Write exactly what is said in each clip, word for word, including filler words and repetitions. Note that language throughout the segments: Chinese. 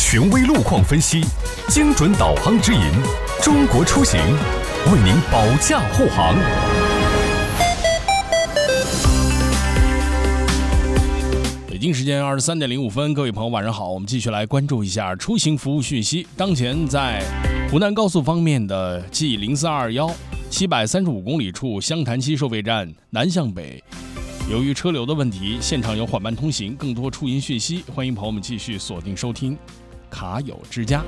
权威路况分析，精准导航指引，中国出行为您保驾护航。 北京时间二十三点零五分，各位朋友晚上好，我们继续来关注一下出行服务讯息。当前在湖南高速方面的 G 零四二二一七百三十五公里处湘潭溪收费站南向北，由于车流的问题，现场有缓慢通行。更多出行讯息，欢迎朋友们继续锁定收听卡友之家。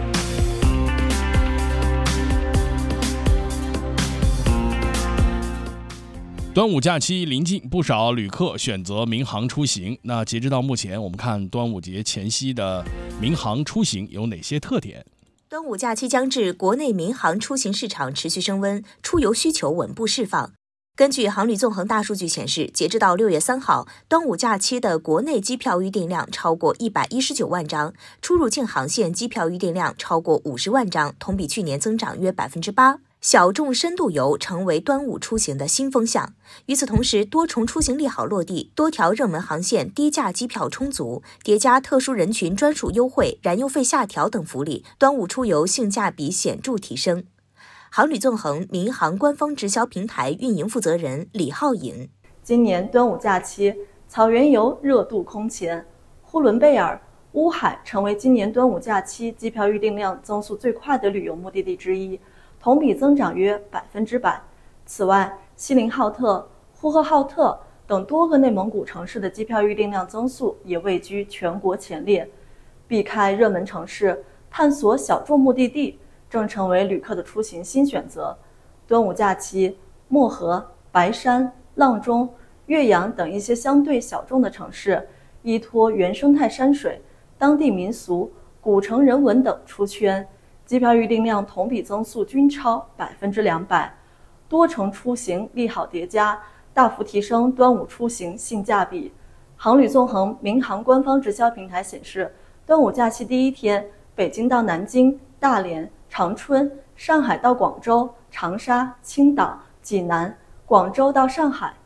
端午假期临近，不少旅客选择民航出行。那截止到目前，我们看端午节前夕的民航出行有哪些特点？ 端午假期将至，国内民航出行市场持续升温，出游需求稳步释放。根据航旅纵横大数据显示，截至到六月三号，端午假期的国内机票预订量超过一百一十九万张，出入境航线机票预订量超过五十万张，同比去年增长约百分之八。小众深度游成为端午出行的新风向。与此同时，多重出行利好落地，多条热门航线低价机票充足，叠加特殊人群专属优惠、燃油费下调等福利，端午出游性价比显著提升。航旅纵横民航官方直销平台运营负责人李浩颖： 今年端午假期，草原游热度空前，呼伦贝尔、乌海成为今年端午假期机票预订量增速最快的旅游目的地之一，同比增长约百分之百。此外，锡林浩特、呼和浩特等多个内蒙古城市的机票预订量增速也位居全国前列。避开热门城市，探索小众目的地，正成为旅客的出行新选择。端午假期，漠河、白山、阆中、岳阳等一些相对小众的城市，依托原生态山水、当地民俗、古城人文等出圈，机票预订量同比增速均超百分之两百，多重出行利好叠加，大幅提升端午出行性价比。航旅纵横民航官方直销平台显示，端午假期第一天，北京到南京、大连、长春、上海到广州、长沙、青岛、济南、广州到上海、